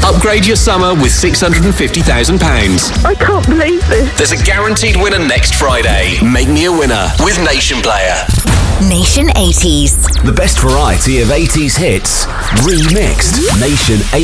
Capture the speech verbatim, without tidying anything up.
Upgrade your summer with six hundred fifty thousand pounds. I can't believe this. There's a guaranteed winner next Friday. Make me a winner with Nation Player. Nation eighties. The best variety of eighties hits, remixed. Nation